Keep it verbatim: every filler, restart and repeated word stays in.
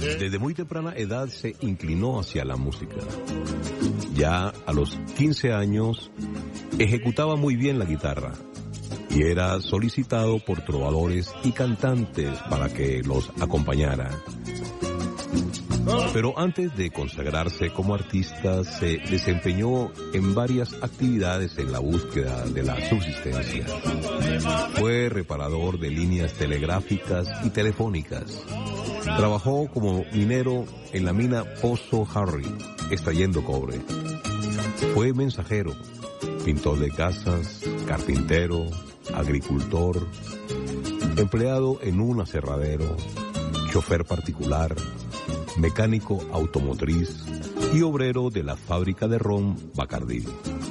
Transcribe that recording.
Desde muy temprana edad se inclinó hacia la música. Ya a los quince años ejecutaba muy bien la guitarra y era solicitado por trovadores y cantantes para que los acompañara. Pero antes de consagrarse como artista, se desempeñó en varias actividades en la búsqueda de la subsistencia. Fue reparador de líneas telegráficas y telefónicas. Trabajó como minero en la mina Pozo Harry, extrayendo cobre. Fue mensajero, pintor de casas, carpintero, agricultor, empleado en un aserradero, chofer particular, mecánico automotriz y obrero de la fábrica de ron Bacardí.